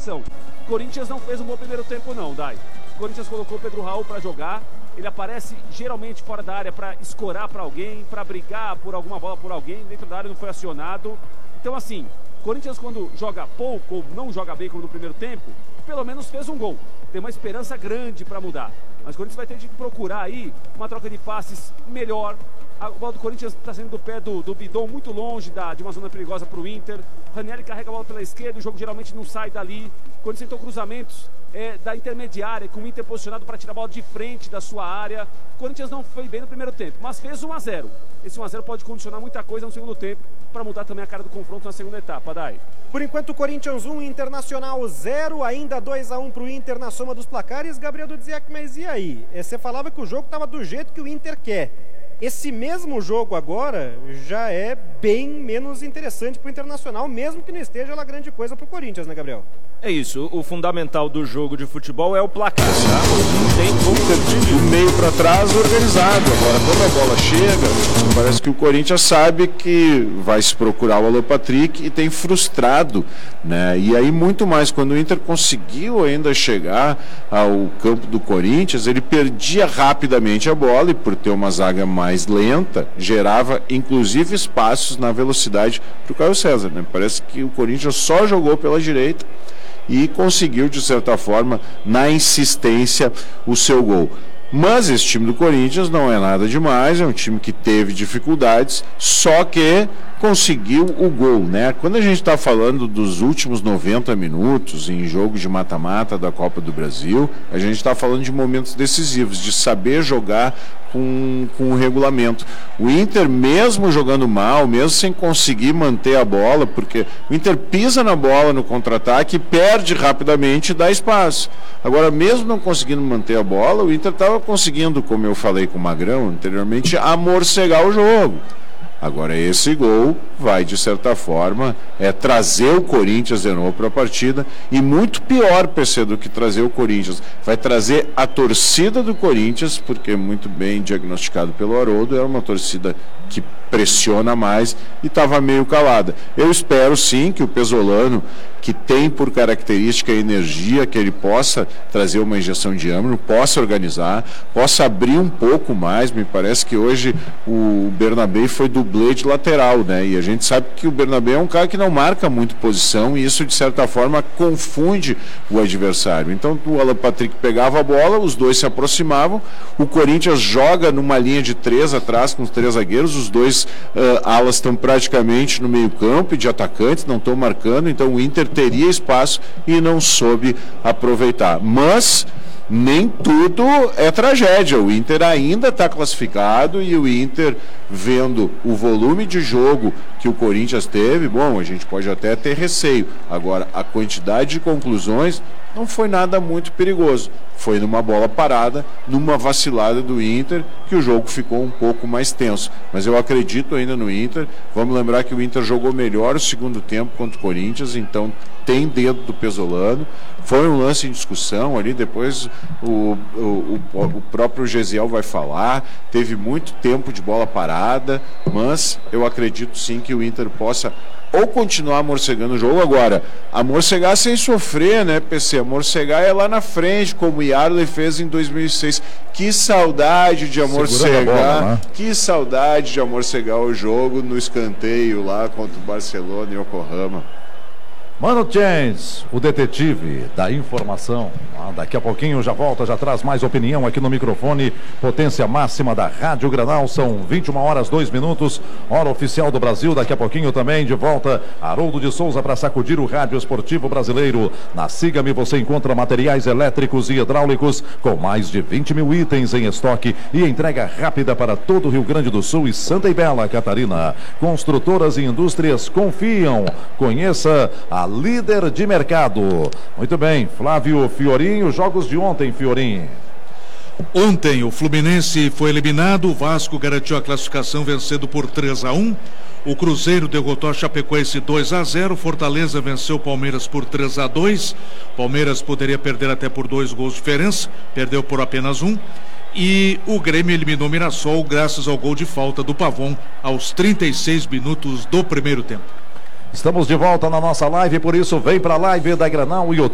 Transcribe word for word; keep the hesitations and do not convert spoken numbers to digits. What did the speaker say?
marcação. O Corinthians não fez um bom primeiro tempo não, Dai. O Corinthians colocou o Pedro Raul para jogar. Ele aparece geralmente fora da área para escorar para alguém, para brigar por alguma bola por alguém. Dentro da área não foi acionado. Então assim, o Corinthians quando joga pouco ou não joga bem como no primeiro tempo, pelo menos fez um gol. Tem uma esperança grande para mudar. Mas o Corinthians vai ter de procurar aí uma troca de passes melhor. A bola do Corinthians está saindo do pé do, do Bidon, muito longe da, de uma zona perigosa para o Inter. Ranieri carrega a bola pela esquerda, o jogo geralmente não sai dali. O Corinthians tentou cruzamentos é, da intermediária, com o Inter posicionado para tirar a bola de frente da sua área. O Corinthians não foi bem no primeiro tempo, mas fez um a zero. Esse um a zero pode condicionar muita coisa no segundo tempo, para mudar também a cara do confronto na segunda etapa, Dai. Por enquanto, Corinthians um, Internacional zero, ainda dois a um para o Inter na soma dos placares. Gabriel dizia que, mas e aí? Você falava que o jogo estava do jeito que o Inter quer. Esse mesmo jogo agora já é bem menos interessante para o Internacional, mesmo que não esteja lá grande coisa para o Corinthians, né, Gabriel? É isso, o fundamental do jogo de futebol é o placar. Não tem como perder. Do meio para trás organizado. Agora, quando a bola chega, parece que o Corinthians sabe que vai se procurar o Alan Patrick e tem frustrado, né? E aí muito mais, quando o Inter conseguiu ainda chegar ao campo do Corinthians, ele perdia rapidamente a bola e por ter uma zaga mais lenta, gerava inclusive espaços na velocidade para o Caio César, né? Parece que o Corinthians só jogou pela direita e conseguiu, de certa forma, na insistência, o seu gol. Mas esse time do Corinthians não é nada demais, é um time que teve dificuldades, só que conseguiu o gol, né? Quando a gente está falando dos últimos noventa minutos em jogo de mata-mata da Copa do Brasil, a gente está falando de momentos decisivos, de saber jogar com, com o regulamento. O Inter, mesmo jogando mal, mesmo sem conseguir manter a bola, porque o Inter pisa na bola no contra-ataque, perde rapidamente e dá espaço. Agora, mesmo não conseguindo manter a bola, o Inter estava conseguindo, como eu falei com o Magrão anteriormente, amorcegar o jogo. Agora esse gol vai, de certa forma, é trazer o Corinthians de novo para a partida, e muito pior, P C, do que trazer o Corinthians, vai trazer a torcida do Corinthians, porque muito bem diagnosticado pelo Haroldo, era uma torcida que pressiona mais e estava meio calada. Eu espero sim que o Pesolano, que tem por característica a energia, que ele possa trazer uma injeção de ânimo, possa organizar, possa abrir um pouco mais. Me parece que hoje o Bernabé foi dublê de lateral, né? E a gente sabe que o Bernabé é um cara que não marca muito posição e isso, de certa forma, confunde o adversário. Então o Alan Patrick pegava a bola, os dois se aproximavam, o Corinthians joga numa linha de três atrás com os três zagueiros, os dois uh, alas estão praticamente no meio campo e de atacantes, não estão marcando, então o Inter teria espaço e não soube aproveitar. Mas nem tudo é tragédia. O Inter ainda está classificado e o Inter, vendo o volume de jogo que o Corinthians teve, bom, a gente pode até ter receio. Agora, a quantidade de conclusões não foi nada muito perigoso. Foi numa bola parada, numa vacilada do Inter, que o jogo ficou um pouco mais tenso. Mas eu acredito ainda no Inter. Vamos lembrar que o Inter jogou melhor o segundo tempo contra o Corinthians, então tem dedo do Pesolano. Foi um lance em discussão ali, depois o, o, o, o próprio Gesiel vai falar. Teve muito tempo de bola parada, mas eu acredito sim que o Inter possa ou continuar morcegando o jogo. Agora, amorcegar sem sofrer, né, P C? Amorcegar é lá na frente, como o Yarley fez em dois mil e seis. Que saudade de amorcegar, bola, né? Que saudade de amorcegar o jogo no escanteio lá contra o Barcelona e Yokohama. Mano Chance, o detetive da informação. Ah, daqui a pouquinho já volta, já traz mais opinião aqui no microfone. Potência máxima da Rádio Granal. São vinte e uma horas, dois minutos. Hora oficial do Brasil. Daqui a pouquinho também de volta Haroldo de Souza para sacudir o rádio esportivo brasileiro. Na Siga-me você encontra materiais elétricos e hidráulicos com mais de vinte mil itens em estoque e entrega rápida para todo o Rio Grande do Sul e Santa e Bela Catarina. Construtoras e indústrias confiam. Conheça a líder de mercado. Muito bem, Flávio Fiorinho, jogos de ontem, Fiorinho. Ontem o Fluminense foi eliminado, o Vasco garantiu a classificação vencendo por três a um. O Cruzeiro derrotou a Chapecoense dois a zero, Fortaleza venceu o Palmeiras por três a dois. Palmeiras poderia perder até por dois gols de diferença, perdeu por apenas um. E o Grêmio eliminou o Mirassol graças ao gol de falta do Pavon aos trinta e seis minutos do primeiro tempo. Estamos de volta na nossa live, por isso vem para a live da Granal e o